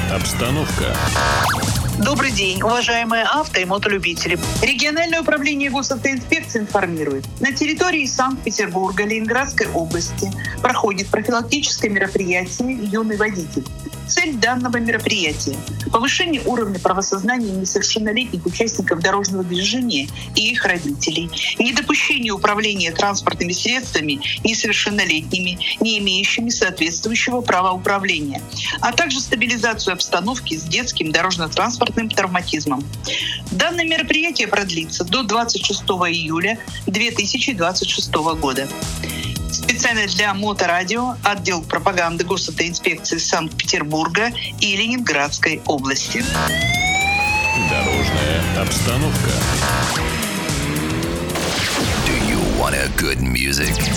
обстановка. Добрый день, уважаемые авто- и мотолюбители. Региональное управление госавтоинспекции информирует. На территории Санкт-Петербурга, Ленинградской области проходит профилактическое мероприятие «Юный водитель». Цель данного мероприятия – повышение уровня правосознания несовершеннолетних участников дорожного движения и их родителей, недопущение управления транспортными средствами несовершеннолетними, не имеющими соответствующего права управления, а также стабилизацию обстановки с детским дорожно-транспортным травматизмом. Данное мероприятие продлится до 26 июля 2026 года. Специально для Моторадио, отдел пропаганды Госавтоинспекции Санкт-Петербурга и Ленинградской области. Дорожная обстановка. Do you want a good music?